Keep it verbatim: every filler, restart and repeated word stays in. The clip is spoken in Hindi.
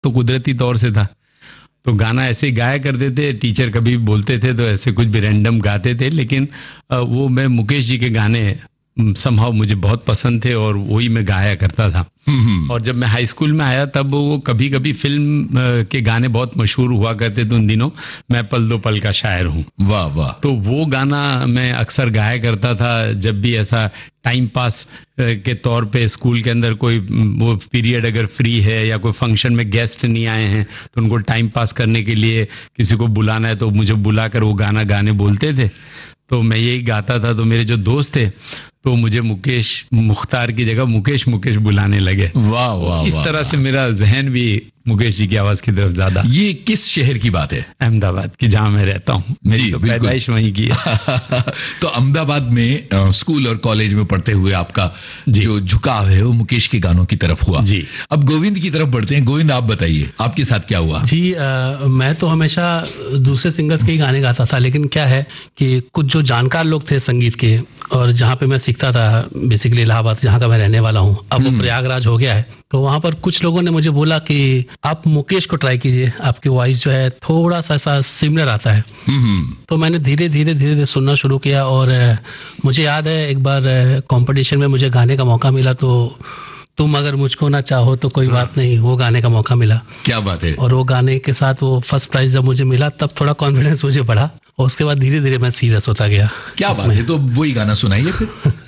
तो कुदरती तौर से था, तो गाना ऐसे ही गाया करते थे। टीचर कभी बोलते थे तो ऐसे कुछ भी रैंडम गाते थे, लेकिन वो मैं मुकेश जी के गाने समहाउ मुझे बहुत पसंद थे और वही मैं गाया करता था। और जब मैं हाई स्कूल में आया तब वो कभी कभी फिल्म के गाने बहुत मशहूर हुआ करते थे उन दिनों, मैं पल दो पल का शायर हूँ। वाह वाह। तो वो गाना मैं अक्सर गाया करता था जब भी ऐसा टाइम पास के तौर पे स्कूल के अंदर कोई वो पीरियड अगर फ्री है या कोई फंक्शन में गेस्ट नहीं आए हैं तो उनको टाइम पास करने के लिए किसी को बुलाना है तो मुझे बुलाकर वो गाना गाने बोलते थे, तो मैं यही गाता था। तो मेरे जो दोस्त थे तो मुझे मुकेश मुख्तार की जगह मुकेश मुकेश बुलाने लगे। वाह वाह। इस तरह से मेरा जहन भी मुकेश जी की आवाज की तरफ ज्यादा। ये किस शहर की बात है? अहमदाबाद की, जहां मैं रहता हूँ। मेरी तो पैदाइश वहीं की है। तो अहमदाबाद में आ, स्कूल और कॉलेज में पढ़ते हुए आपका जो झुकाव है वो मुकेश के गानों की तरफ हुआ। जी। अब गोविंद की तरफ बढ़ते हैं। गोविंद, आप बताइए आपके साथ क्या हुआ? जी, आ, मैं तो हमेशा दूसरे सिंगर्स के ही गाने गाता था, लेकिन क्या है कि कुछ जो जानकार लोग थे संगीत के, और जहाँ पे मैं सीखता था बेसिकली इलाहाबाद, जहाँ का मैं रहने वाला हूँ, अब वो प्रयागराज हो गया है, तो वहाँ पर कुछ लोगों ने मुझे बोला कि आप मुकेश को ट्राई कीजिए, आपकी वॉइस जो है थोड़ा सा ऐसा सिमिलर आता है। तो मैंने धीरे धीरे धीरे धीरे सुनना शुरू किया और मुझे याद है एक बार कंपटीशन में मुझे गाने का मौका मिला, तो तुम अगर मुझको ना चाहो तो कोई बात नहीं, वो गाने का मौका मिला। क्या बात है। और वो गाने के साथ वो फर्स्ट प्राइज जब मुझे मिला तब थोड़ा कॉन्फिडेंस मुझे बढ़ा और उसके बाद धीरे धीरे मैं सीरियस होता गया। क्या बात है। तो वही गाना सुनाइए फिर।